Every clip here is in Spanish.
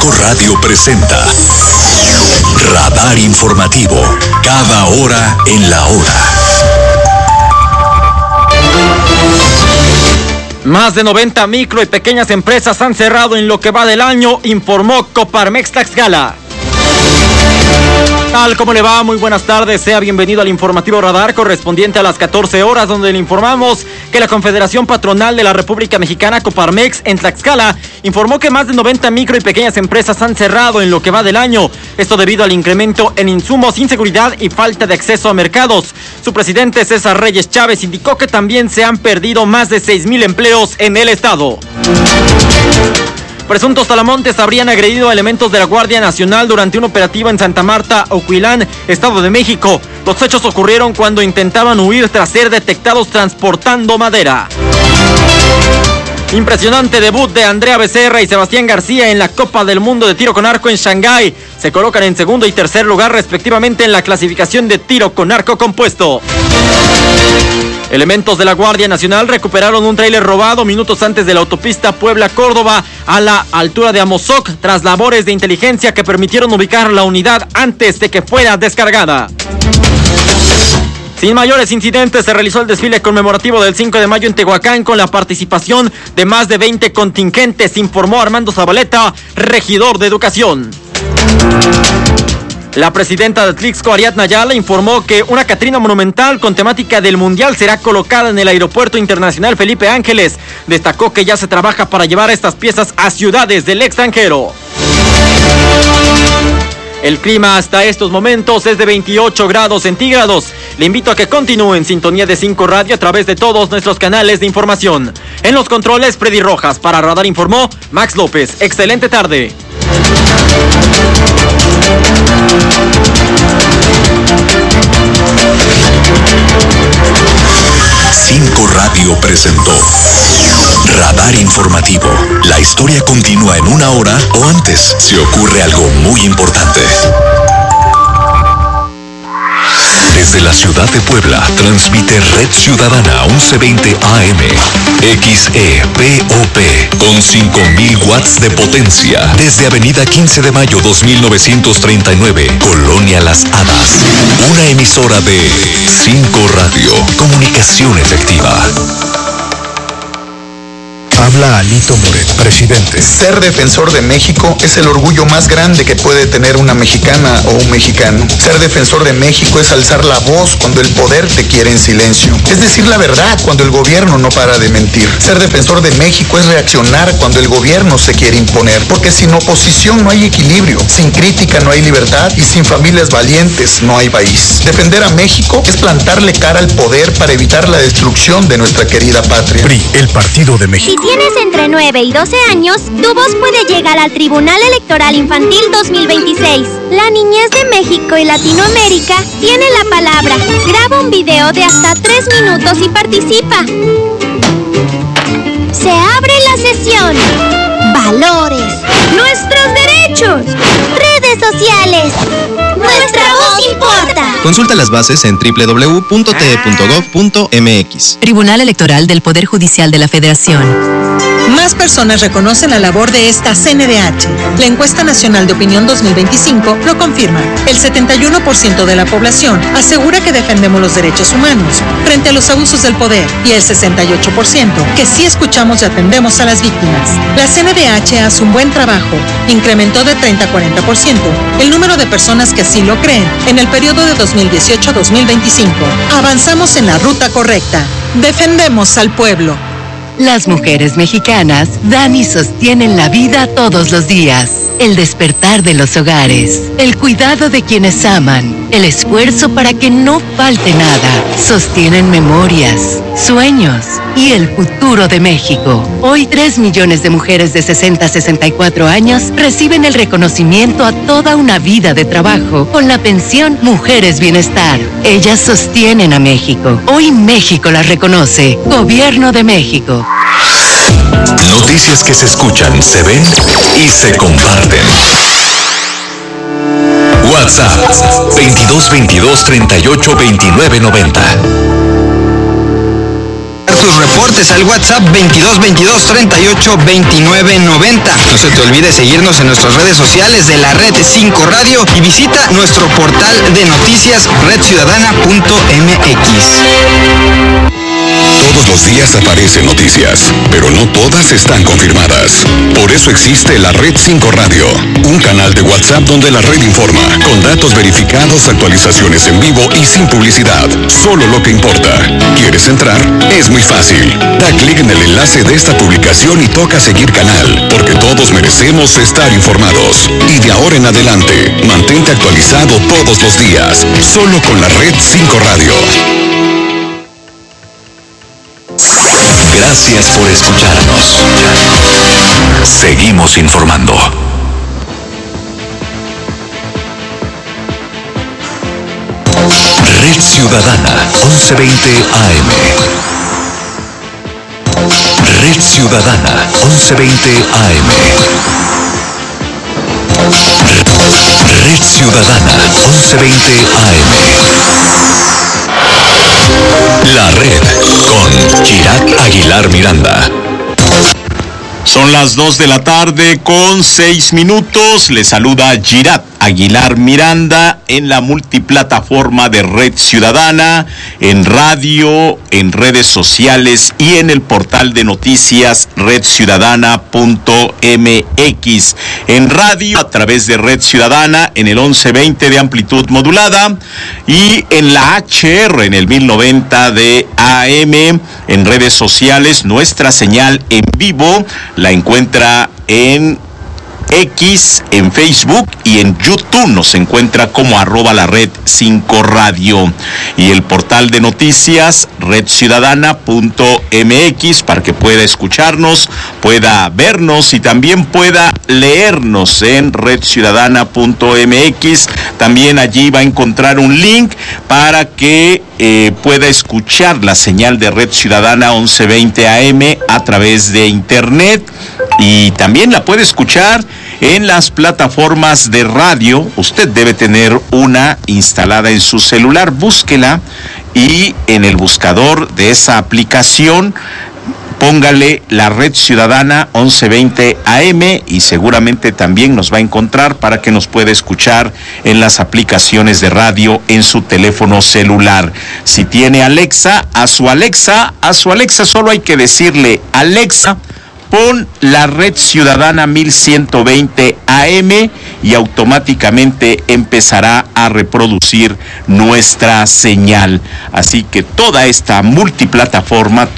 5 Radio presenta Radar Informativo, cada hora en la hora. Más de 90 micro y pequeñas empresas han cerrado en lo que va del año, informó Coparmex Tlaxcala. Tal como le va, muy buenas tardes, sea bienvenido al informativo Radar correspondiente a las 14 horas, donde le informamos que la Confederación Patronal de la República Mexicana, Coparmex, en Tlaxcala, informó que más de 90 micro y pequeñas empresas han cerrado en lo que va del año, esto debido al incremento en insumos, inseguridad y falta de acceso a mercados. Su presidente, César Reyes Chávez, indicó que también se han perdido más de 6,000 empleos en el estado. Presuntos talamontes habrían agredido a elementos de la Guardia Nacional durante un operativo en Santa Marta, Ocuilán, Estado de México. Los hechos ocurrieron cuando intentaban huir tras ser detectados transportando madera. Impresionante debut de Andrea Becerra y Sebastián García en la Copa del Mundo de Tiro con Arco en Shanghái. Se colocan en segundo y tercer lugar respectivamente en la clasificación de tiro con arco compuesto. Elementos de la Guardia Nacional recuperaron un tráiler robado minutos antes de la autopista Puebla-Córdoba a la altura de Amozoc tras labores de inteligencia que permitieron ubicar la unidad antes de que fuera descargada. Sin mayores incidentes, se realizó el desfile conmemorativo del 5 de mayo en Tehuacán con la participación de más de 20 contingentes, informó Armando Zabaleta, regidor de Educación. La presidenta de Atlixco, Ariadna Ayala, informó que una Catrina monumental con temática del Mundial será colocada en el Aeropuerto Internacional Felipe Ángeles. Destacó que ya se trabaja para llevar estas piezas a ciudades del extranjero. El clima hasta estos momentos es de 28 grados centígrados. Le invito a que continúe en sintonía de 5 Radio a través de todos nuestros canales de información. En los controles, Freddy Rojas. Para Radar informó Max López. Excelente tarde. Cinco Radio presentó Radar Informativo. La historia continúa en una hora o antes si ocurre algo muy importante. Desde la ciudad de Puebla, transmite Red Ciudadana 1120 AM, XEPOP, con 5,000 watts de potencia, desde Avenida 15 de Mayo 2939, Colonia Las Hadas. Una emisora de 5 Radio, comunicación efectiva. Habla Alito Moreno, presidente. Ser defensor de México es el orgullo más grande que puede tener una mexicana o un mexicano. Ser defensor de México es alzar la voz cuando el poder te quiere en silencio. Es decir la verdad cuando el gobierno no para de mentir. Ser defensor de México es reaccionar cuando el gobierno se quiere imponer. Porque sin oposición no hay equilibrio, sin crítica no hay libertad y sin familias valientes no hay país. Defender a México es plantarle cara al poder para evitar la destrucción de nuestra querida patria. PRI, el Partido de México. Si tienes entre 9 y 12 años, tu voz puede llegar al Tribunal Electoral Infantil 2026. La niñez de México y Latinoamérica tiene la palabra. Graba un video de hasta 3 minutos y participa. Se abre la sesión. Valores. Nuestros derechos. Redes sociales. Nuestra voz importa. Consulta las bases en www.te.gov.mx. Tribunal Electoral del Poder Judicial de la Federación. Más personas reconocen la labor de esta CNDH. La Encuesta Nacional de Opinión 2025 lo confirma. El 71% de la población asegura que defendemos los derechos humanos frente a los abusos del poder y el 68% que sí escuchamos y atendemos a las víctimas. La CNDH hace un buen trabajo. Incrementó de 30 a 40% el número de personas que así lo creen en el periodo de 2018 a 2025. Avanzamos en la ruta correcta. Defendemos al pueblo. Las mujeres mexicanas dan y sostienen la vida todos los días. El despertar de los hogares, el cuidado de quienes aman, el esfuerzo para que no falte nada. Sostienen memorias, sueños y el futuro de México. Hoy 3 millones de mujeres de 60 a 64 años reciben el reconocimiento a toda una vida de trabajo con la pensión Mujeres Bienestar. Ellas sostienen a México. Hoy México las reconoce. Gobierno de México. Noticias que se escuchan, se ven y se comparten. WhatsApp 22 22 38 29 90. tus reportes al WhatsApp 22 22 38 29 90. No se te olvide seguirnos en nuestras redes sociales de la Red 5 Radio y visita nuestro portal de noticias redciudadana.mx. Todos los días aparecen noticias, pero no todas están confirmadas. Por eso existe la Red 5 Radio, un canal de WhatsApp donde la red informa, con datos verificados, actualizaciones en vivo y sin publicidad. Solo lo que importa. ¿Quieres entrar? Es muy fácil. Da clic en el enlace de esta publicación y toca seguir canal, porque todos merecemos estar informados. Y de ahora en adelante, mantente actualizado todos los días, solo con la Red 5 Radio. Gracias por escucharnos. Seguimos informando. Red Ciudadana, 1120 AM. Red Ciudadana, 1120 AM. Red Ciudadana, 1120 AM. La Red, con Chirac Aguilar Miranda. Son las 2 de la tarde con 6 minutos. Les saluda Chirac Aguilar Miranda en la multiplataforma de Red Ciudadana, en radio, en redes sociales y en el portal de noticias redciudadana.mx. En radio a través de Red Ciudadana en el 1120 de amplitud modulada y en la HR en el 1090 de AM. En redes sociales nuestra señal en vivo la encuentra en X, en Facebook y en YouTube. Nos encuentra como @la Red 5 Radio. Y el portal de noticias redciudadana.mx para que pueda escucharnos, pueda vernos y también pueda leernos en redciudadana.mx. También allí va a encontrar un link para que pueda escuchar la señal de Red Ciudadana 1120 AM a través de internet, y también la puede escuchar en las plataformas de radio. Usted debe tener una instalada en su celular, búsquela y en el buscador de esa aplicación póngale la Red Ciudadana 1120 AM y seguramente también nos va a encontrar para que nos pueda escuchar en las aplicaciones de radio en su teléfono celular. Si tiene Alexa, a su Alexa solo hay que decirle: Alexa, pon la Red Ciudadana 1120 AM y automáticamente empezará a reproducir nuestra señal. Así que toda esta multiplataforma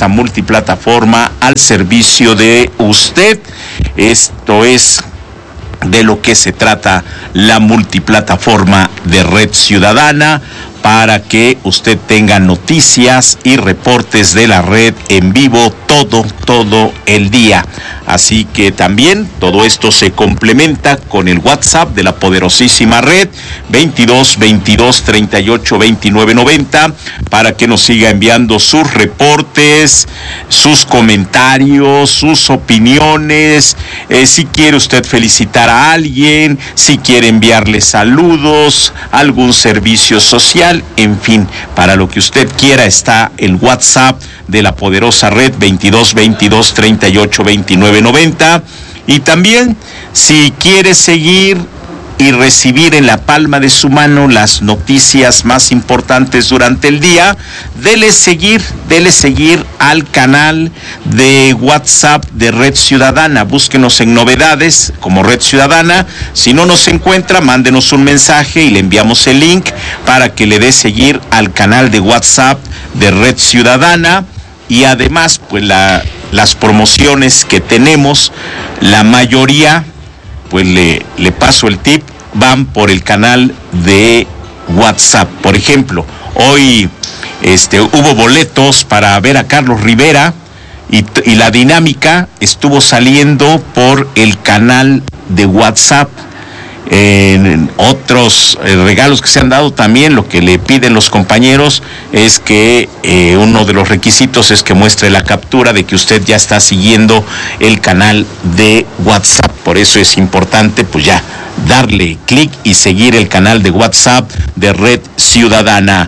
al servicio de usted. Esto es de lo que se trata la multiplataforma de Red Ciudadana, para que usted tenga noticias y reportes de la red en vivo todo el día. Así que también todo esto se complementa con el WhatsApp de la poderosísima red 22 22 38 29 90 para que nos siga enviando sus reportes, sus comentarios, sus opiniones, si quiere usted felicitar a alguien, si quiere enviarle saludos, algún servicio social, en fin, para lo que usted quiera está el WhatsApp de la poderosa red 22 22 38 29 90. Y también, si quiere seguir y recibir en la palma de su mano las noticias más importantes durante el día, dele seguir al canal de WhatsApp de Red Ciudadana. Búsquenos en novedades como Red Ciudadana. Si no nos encuentra, mándenos un mensaje y le enviamos el link para que le dé seguir al canal de WhatsApp de Red Ciudadana. Y además, pues las promociones que tenemos, la mayoría, pues le paso el tip, van por el canal de WhatsApp. Por ejemplo, hoy hubo boletos para ver a Carlos Rivera y la dinámica estuvo saliendo por el canal de WhatsApp. En otros regalos que se han dado también, lo que le piden los compañeros es que uno de los requisitos es que muestre la captura de que usted ya está siguiendo el canal de WhatsApp. Por eso es importante pues ya darle clic y seguir el canal de WhatsApp de Red Ciudadana.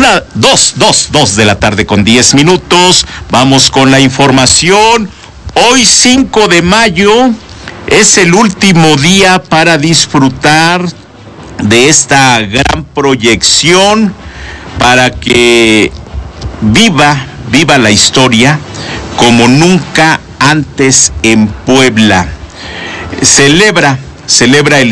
2 de la tarde con 10 minutos. Vamos con la información. Hoy 5 de mayo es el último día para disfrutar de esta gran proyección, para que viva la historia como nunca antes en Puebla. Celebra el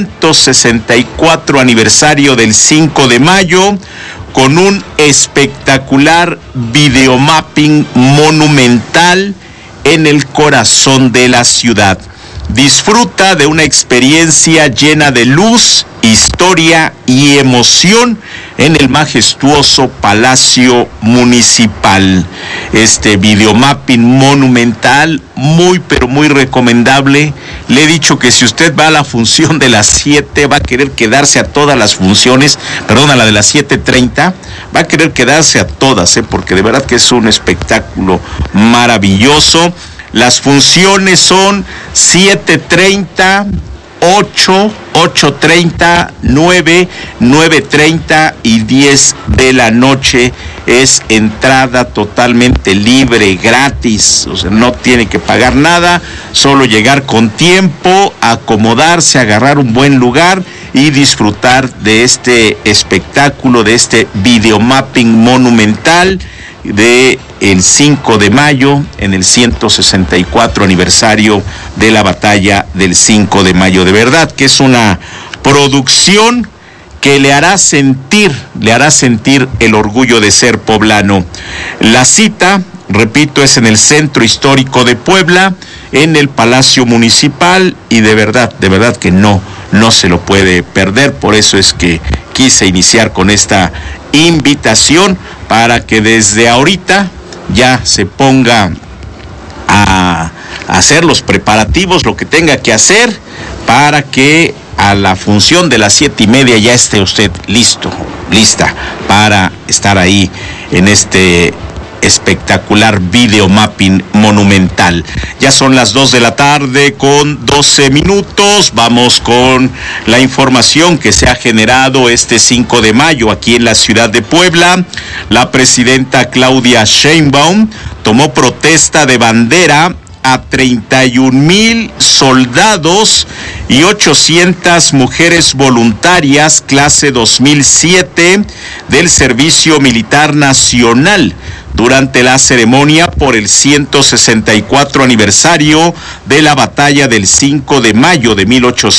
164 aniversario del 5 de mayo con un espectacular videomapping monumental en el corazón de la ciudad. Disfruta de una experiencia llena de luz, historia y emoción en el majestuoso Palacio Municipal. Este videomapping monumental, pero muy recomendable. Le he dicho que si usted va a la función de las 7, va a querer quedarse a todas las funciones, a la de las 7:30, va a querer quedarse a todas, porque de verdad que es un espectáculo maravilloso. Las funciones son 7:30, 8, 8:30, 9, 9:30 y 10 de la noche. Es entrada totalmente libre, gratis, o sea, no tiene que pagar nada, solo llegar con tiempo, acomodarse, agarrar un buen lugar y disfrutar de este espectáculo, de este videomapping monumental de el 5 de mayo en el 164 aniversario de la batalla del 5 de mayo. De verdad que es una producción que le hará sentir el orgullo de ser poblano. La cita, repito, es en el Centro Histórico de Puebla, en el Palacio Municipal, y de verdad que no se lo puede perder. Por eso es que quise iniciar con esta invitación, para que desde ahorita ya se ponga a hacer los preparativos, lo que tenga que hacer, para que a la función de las 7:30 ya esté usted lista para estar ahí en este espectacular videomapping monumental. Ya son las 2 de la tarde con 12 minutos. Vamos con la información que se ha generado este 5 de mayo aquí en la ciudad de Puebla. La presidenta Claudia Sheinbaum tomó protesta de bandera a 31,000 soldados y 800 mujeres voluntarias clase 2007 del Servicio Militar Nacional durante la ceremonia por el 164 aniversario de la batalla del 5 de mayo de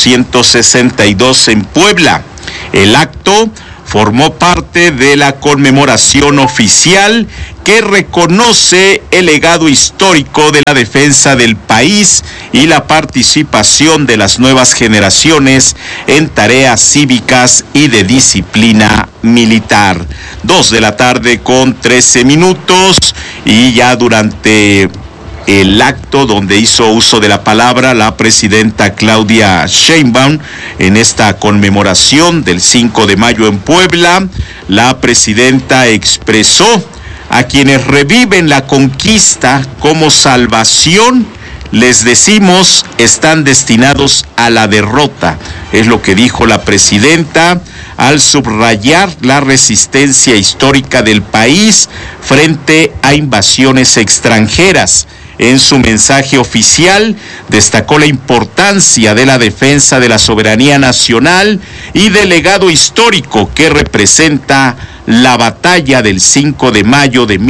1862 en Puebla. El acto formó parte de la conmemoración oficial que reconoce el legado histórico de la defensa del país y la participación de las nuevas generaciones en tareas cívicas y de disciplina militar. 2 de la tarde con 13 minutos, y ya durante el acto donde hizo uso de la palabra la presidenta Claudia Sheinbaum en esta conmemoración del 5 de mayo en Puebla, la presidenta expresó: a quienes reviven la conquista como salvación, les decimos, están destinados a la derrota. Es lo que dijo la presidenta al subrayar la resistencia histórica del país frente a invasiones extranjeras. En su mensaje oficial destacó la importancia de la defensa de la soberanía nacional y del legado histórico que representa la batalla del 5 de mayo de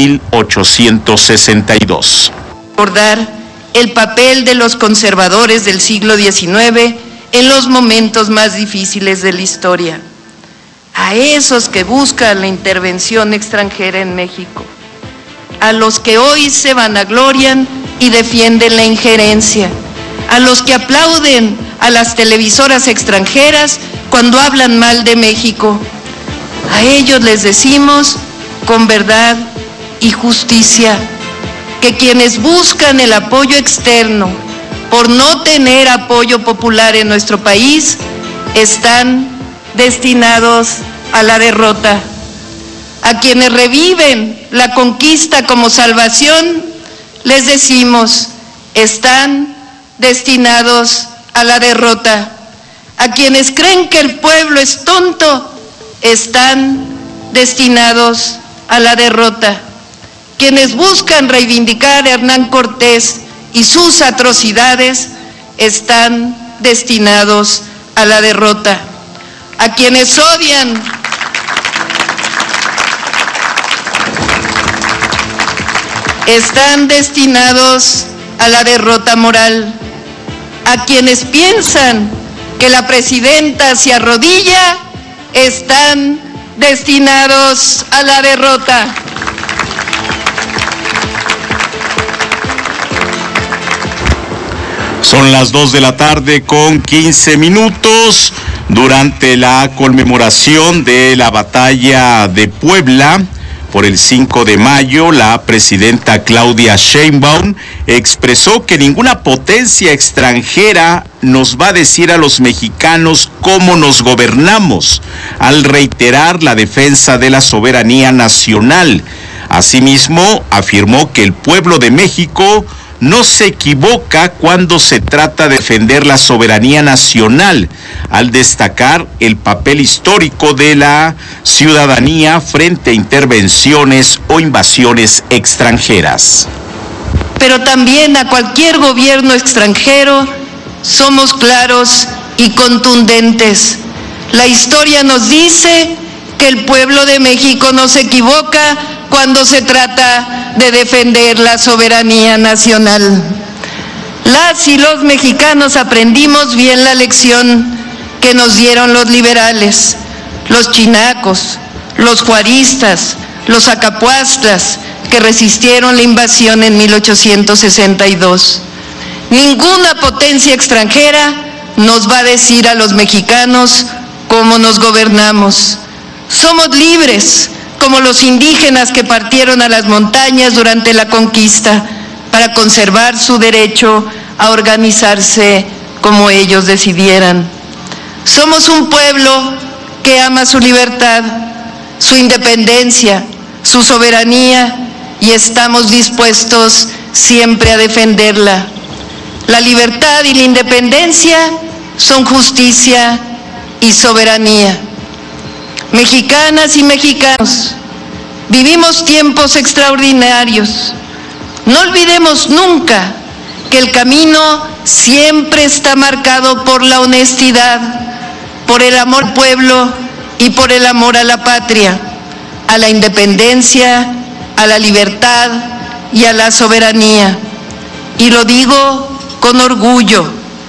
1862. Recordar el papel de los conservadores del siglo XIX en los momentos más difíciles de la historia. A esos que buscan la intervención extranjera en México, a los que hoy se vanaglorian y defienden la injerencia, a los que aplauden a las televisoras extranjeras cuando hablan mal de México. A ellos les decimos con verdad y justicia que quienes buscan el apoyo externo por no tener apoyo popular en nuestro país están destinados a la derrota. A quienes reviven la conquista como salvación, les decimos, están destinados a la derrota. A quienes creen que el pueblo es tonto, están destinados a la derrota. Quienes buscan reivindicar a Hernán Cortés y sus atrocidades, están destinados a la derrota. A quienes odian están destinados a la derrota moral. A quienes piensan que la presidenta se arrodilla, están destinados a la derrota. Son las 2 de la tarde con 15 minutos. Durante la conmemoración de la batalla de Puebla por el 5 de mayo, la presidenta Claudia Sheinbaum expresó que ninguna potencia extranjera nos va a decir a los mexicanos cómo nos gobernamos, al reiterar la defensa de la soberanía nacional. Asimismo, afirmó que el pueblo de México no se equivoca cuando se trata de defender la soberanía nacional, al destacar el papel histórico de la ciudadanía frente a intervenciones o invasiones extranjeras. Pero también a cualquier gobierno extranjero somos claros y contundentes. La historia nos dice que el pueblo de México no se equivoca cuando se trata de defender la soberanía nacional. Las y los mexicanos aprendimos bien la lección que nos dieron los liberales, los chinacos, los juaristas, los acapuastlas, que resistieron la invasión en 1862. Ninguna potencia extranjera nos va a decir a los mexicanos cómo nos gobernamos. Somos libres, como los indígenas que partieron a las montañas durante la conquista para conservar su derecho a organizarse como ellos decidieran. Somos un pueblo que ama su libertad, su independencia, su soberanía, y estamos dispuestos siempre a defenderla. La libertad y la independencia son justicia y soberanía. Mexicanas y mexicanos, vivimos tiempos extraordinarios. No olvidemos nunca que el camino siempre está marcado por la honestidad, por el amor al pueblo y por el amor a la patria, a la independencia, a la libertad y a la soberanía. Y lo digo con orgullo,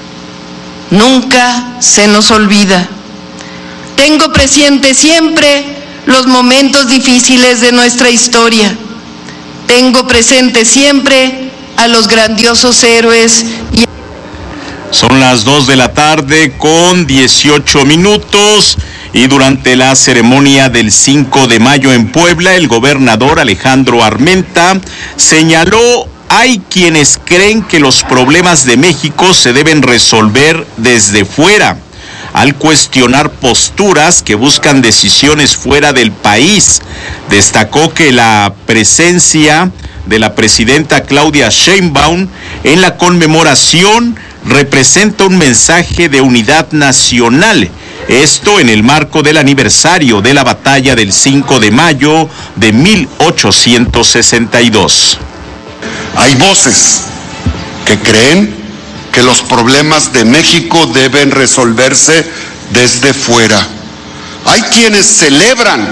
nunca se nos olvida. Tengo presente siempre los momentos difíciles de nuestra historia. Tengo presente siempre a los grandiosos héroes. Son las 2 de la tarde con 18 minutos y durante la ceremonia del 5 de mayo en Puebla, el gobernador Alejandro Armenta señaló: hay quienes creen que los problemas de México se deben resolver desde fuera, al cuestionar posturas que buscan decisiones fuera del país. Destacó que la presencia de la presidenta Claudia Sheinbaum en la conmemoración representa un mensaje de unidad nacional. Esto en el marco del aniversario de la batalla del 5 de mayo de 1862. Hay voces que creen que los problemas de México deben resolverse desde fuera. Hay quienes celebran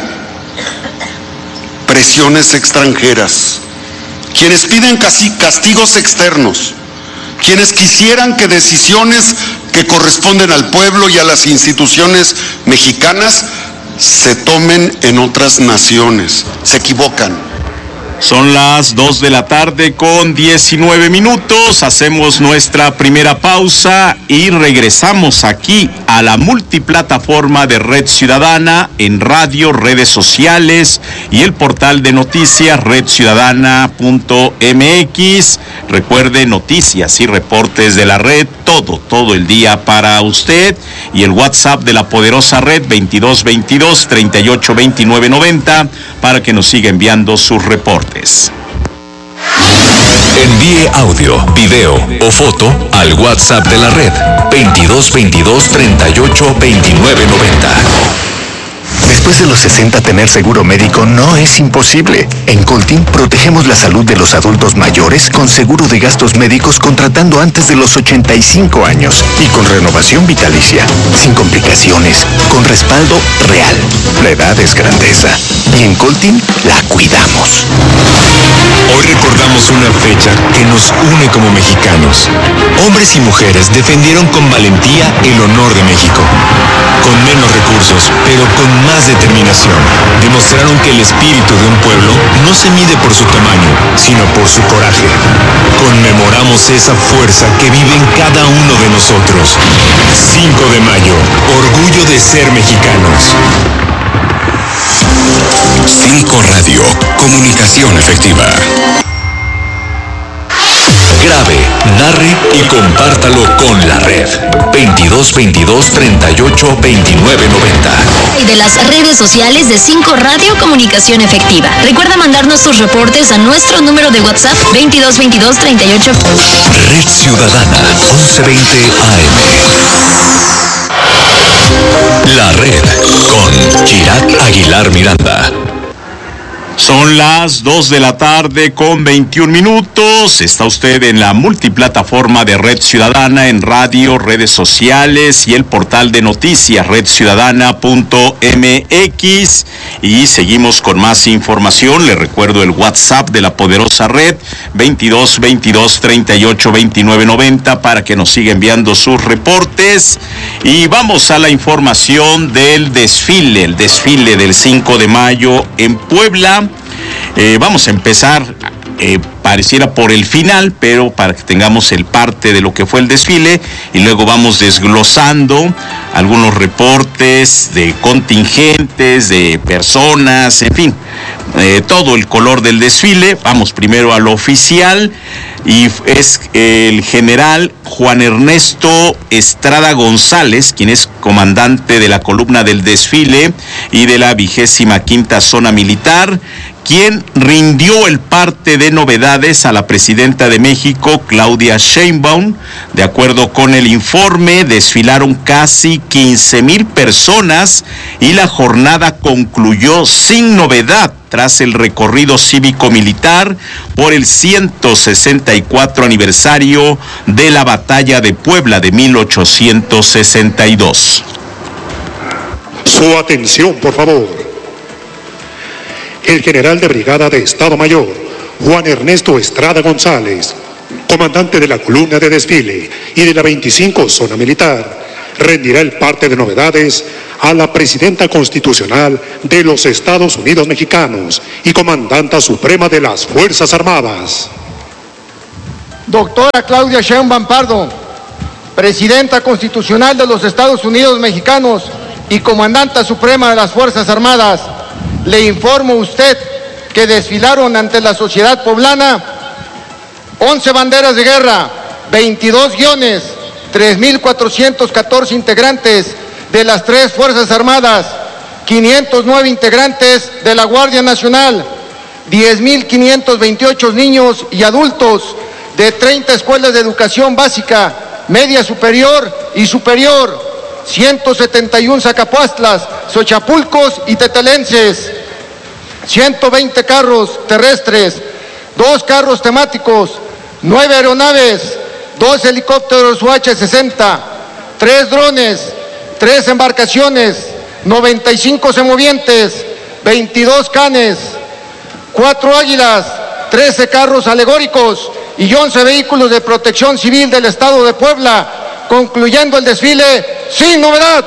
presiones extranjeras, quienes piden castigos externos, quienes quisieran que decisiones que corresponden al pueblo y a las instituciones mexicanas se tomen en otras naciones. Se equivocan. Son las 2 de la tarde con 19 minutos. Hacemos nuestra primera pausa y regresamos aquí a la multiplataforma de Red Ciudadana en radio, redes sociales y el portal de noticias redciudadana.mx. Recuerde, noticias y reportes de la red todo el día para usted, y el WhatsApp de la poderosa red 2222-382990 para que nos siga enviando sus reportes. Envíe audio, video o foto al WhatsApp de la red 2222-382990. Después de los 60, tener seguro médico no es imposible. En Coltin protegemos la salud de los adultos mayores con seguro de gastos médicos contratando antes de los 85 años y con renovación vitalicia, sin complicaciones, con respaldo real. La edad es grandeza y en Coltin la cuidamos. Hoy recordamos una fecha que nos une como mexicanos. Hombres y mujeres defendieron con valentía el honor de México. Con menos recursos, pero con más determinación, demostraron que el espíritu de un pueblo no se mide por su tamaño, sino por su coraje. Conmemoramos esa fuerza que vive en cada uno de nosotros. 5 de mayo, orgullo de ser mexicanos. 5 Radio, comunicación efectiva. Grabe, narre y compártalo con la red. 2222-382990. Y de las redes sociales de 5 Radio Comunicación Efectiva. Recuerda mandarnos tus reportes a nuestro número de WhatsApp 2222-38. Red Ciudadana 1120 AM. La red con Kirat Aguilar Miranda. Son las 2 de la tarde con 21 minutos. Está usted en la multiplataforma de Red Ciudadana en radio, redes sociales y el portal de noticias redciudadana.mx. Y seguimos con más información. Le recuerdo el WhatsApp de la poderosa red 2222-382990 para que nos siga enviando sus reportes. Y vamos a la información del desfile, el desfile del 5 de mayo en Puebla. Vamos a empezar, pareciera por el final, pero para que tengamos el parte de lo que fue el desfile, y luego vamos desglosando algunos reportes de contingentes, de personas, en fin, todo el color del desfile. Vamos primero a lo oficial, y es el general Juan Ernesto Estrada González, quien es comandante de la columna del desfile y de la 25ª Zona Militar, quien rindió el parte de novedades a la presidenta de México, Claudia Sheinbaum. De acuerdo con el informe, desfilaron casi 15,000 personas y la jornada concluyó sin novedad tras el recorrido cívico-militar por el 164 aniversario de la Batalla de Puebla de 1862. Su atención, por favor. El general de brigada de Estado Mayor, Juan Ernesto Estrada González, comandante de la columna de desfile y de la 25 Zona Militar, rendirá el parte de novedades a la presidenta constitucional de los Estados Unidos Mexicanos y comandanta suprema de las Fuerzas Armadas. Doctora Claudia Sheinbaum Pardo, presidenta constitucional de los Estados Unidos Mexicanos y comandanta suprema de las Fuerzas Armadas, le informo a usted que desfilaron ante la sociedad poblana 11 banderas de guerra, 22 guiones, 3,414 integrantes de las 3 Fuerzas Armadas, 509 integrantes de la Guardia Nacional, 10,528 niños y adultos de 30 escuelas de educación básica, media superior y superior, 171 Zacapuastlas, Xochapulcos y Tetelenses, 120 carros terrestres, 2 carros temáticos, 9 aeronaves, 2 helicópteros UH-60, 3 drones, 3 embarcaciones, 95 semovientes, 22 canes, 4 águilas, 13 carros alegóricos y 11 vehículos de protección civil del Estado de Puebla, concluyendo el desfile sin novedad.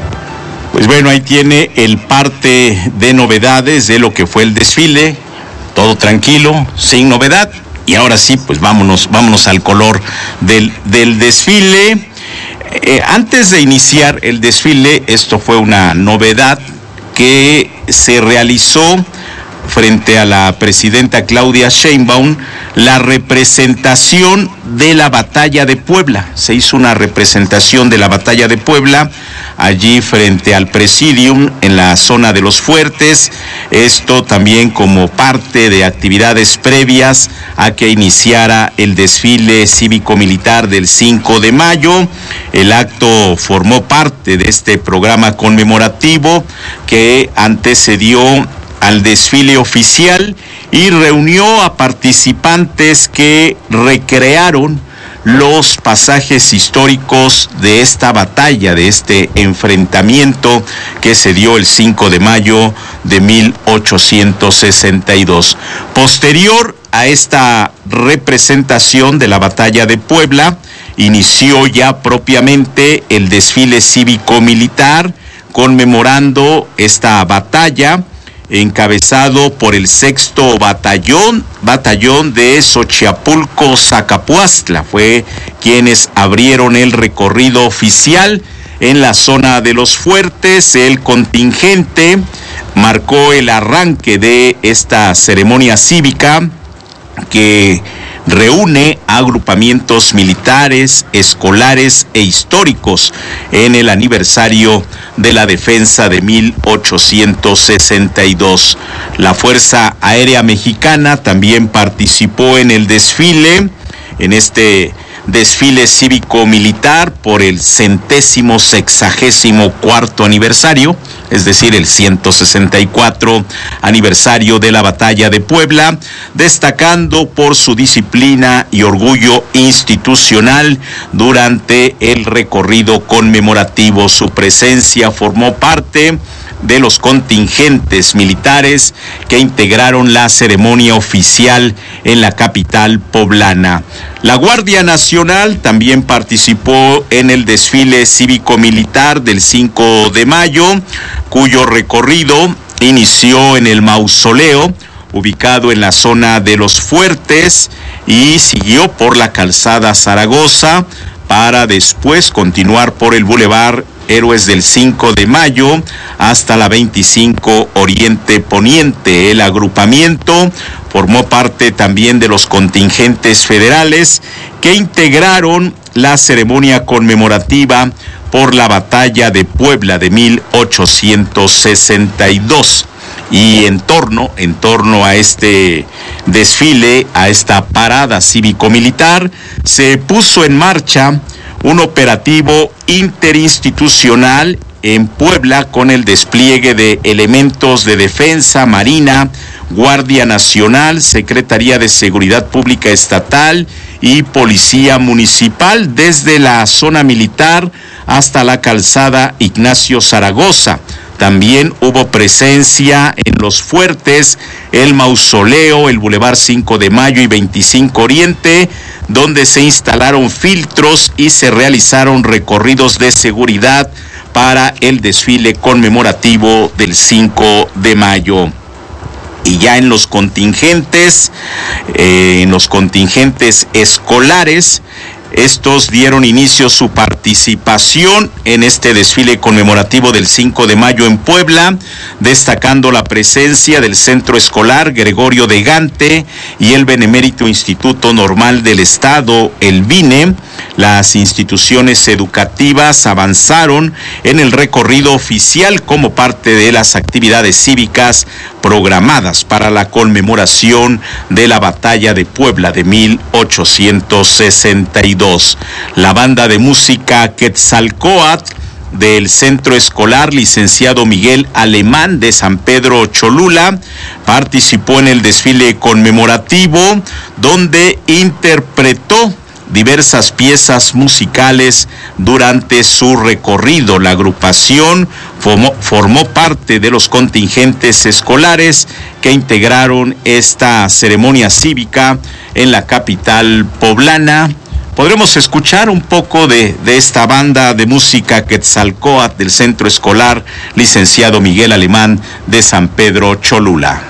Pues bueno, ahí tiene el parte de novedades de lo que fue el desfile. todo tranquilo, sin novedad. Y ahora sí, pues vámonos al color del desfile. Antes de iniciar el desfile, esto fue una novedad que se realizó frente a la presidenta Claudia Sheinbaum, la representación de la Batalla de Puebla. Se hizo una representación de la Batalla de Puebla allí frente al Presidium en la zona de los Fuertes. Esto también como parte de actividades previas a que iniciara el desfile cívico-militar del 5 de mayo. El acto formó parte de este programa conmemorativo que antecedió al desfile oficial y reunió a participantes que recrearon los pasajes históricos de esta batalla, de este enfrentamiento que se dio el 5 de mayo de 1862. Posterior a esta representación de la Batalla de Puebla, inició ya propiamente el desfile cívico-militar conmemorando esta batalla, encabezado por el 6º batallón de Xochapulco, Zacapuastla. Fue quienes abrieron el recorrido oficial en la zona de los Fuertes. El contingente marcó el arranque de esta ceremonia cívica que reúne agrupamientos militares, escolares e históricos en el aniversario de la defensa de 1862. La Fuerza Aérea Mexicana también participó en el desfile, en este desfile cívico-militar por el 164º aniversario, es decir, el 164 aniversario de la Batalla de Puebla, destacando por su disciplina y orgullo institucional durante el recorrido conmemorativo. Su presencia formó parte de los contingentes militares que integraron la ceremonia oficial en la capital poblana. La Guardia Nacional también participó en el desfile cívico-militar del 5 de mayo, cuyo recorrido inició en el mausoleo, ubicado en la zona de los Fuertes, y siguió por la calzada Zaragoza para después continuar por el Boulevard Héroes del 5 de mayo hasta la 25 Oriente Poniente. El agrupamiento formó parte también de los contingentes federales que integraron la ceremonia conmemorativa por la Batalla de Puebla de 1862. Y en torno a este desfile, a esta parada cívico-militar, se puso en marcha un operativo interinstitucional en Puebla con el despliegue de elementos de defensa, Marina, Guardia Nacional, Secretaría de Seguridad Pública Estatal y Policía Municipal desde la zona militar hasta la calzada Ignacio Zaragoza. También hubo presencia en los Fuertes, el Mausoleo, el Boulevard 5 de Mayo y 25 Oriente, donde se instalaron filtros y se realizaron recorridos de seguridad para el desfile conmemorativo del 5 de mayo. Y ya en los contingentes escolares, estos dieron inicio su participación en este desfile conmemorativo del 5 de mayo en Puebla, destacando la presencia del Centro Escolar Gregorio de Gante y el Benemérito Instituto Normal del Estado, el BINE. Las instituciones educativas avanzaron en el recorrido oficial como parte de las actividades cívicas programadas para la conmemoración de la Batalla de Puebla de 1862. La banda de música Quetzalcóatl del Centro Escolar Licenciado Miguel Alemán de San Pedro Cholula participó en el desfile conmemorativo, donde interpretó diversas piezas musicales durante su recorrido. La agrupación formó parte de los contingentes escolares que integraron esta ceremonia cívica en la capital poblana. Podremos escuchar un poco de esta banda de música Quetzalcóatl del Centro Escolar Licenciado Miguel Alemán de San Pedro Cholula.